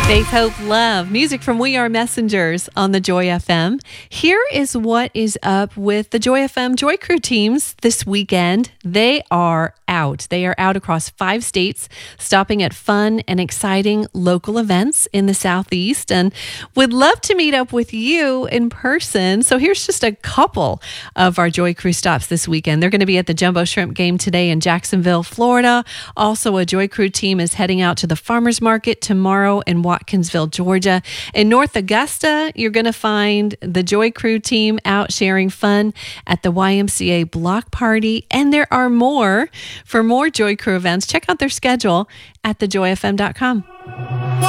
Faith, Hope, Love. Music from We Are Messengers on the Joy FM. Here is what is up with the Joy FM Joy Crew teams this weekend. They are out. They are out across 5 states, stopping at fun and exciting local events in the Southeast, and would love to meet up with you in person. So here's just a couple of our Joy Crew stops this weekend. They're going to be at the Jumbo Shrimp game today in Jacksonville, Florida. Also, a Joy Crew team is heading out to the Farmers Market tomorrow in Watkinsville, Georgia. In North Augusta, you're going to find the Joy Crew team out sharing fun at the YMCA block party. And there are more. For more Joy Crew events, check out their schedule at thejoyfm.com.